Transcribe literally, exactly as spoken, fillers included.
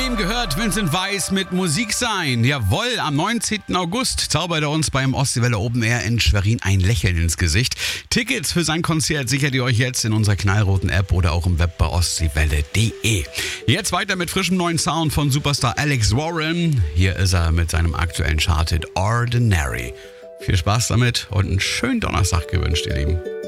eben gehört Vincent Weiss mit Musik sein. Jawohl, am neunzehnten August zaubert er uns beim Ostseewelle Open Air in Schwerin ein Lächeln ins Gesicht. Tickets für sein Konzert sichert ihr euch jetzt in unserer knallroten App oder auch im Web bei ostseewelle punkt de. Jetzt weiter mit frischem neuen Sound von Superstar Alex Warren. Hier ist er mit seinem aktuellen Charthit Ordinary. Viel Spaß damit und einen schönen Donnerstag gewünscht, ihr Lieben.